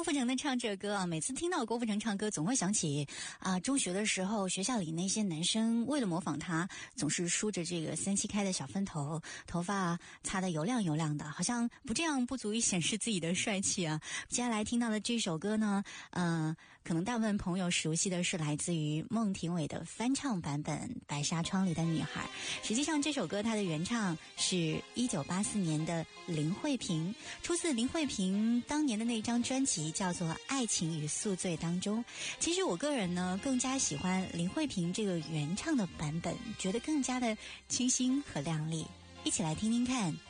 富城的唱这歌啊，每次听到郭富城唱歌，总会想起中学的时候，学校里那些男生为了模仿他，总是梳着这个3-7开的小分头，头发擦得油亮油亮的，好像不这样不足以显示自己的帅气啊。接下来听到的这首歌呢，可能大部分朋友熟悉的是来自于孟庭苇的翻唱版本《白纱窗里的女孩》。实际上这首歌它的原唱是1984年的林慧萍，出自林慧萍当年的那张专辑叫做《爱情与宿醉》当中。其实我个人呢更加喜欢林慧萍这个原唱的版本，觉得更加的清新和亮丽。一起来听听看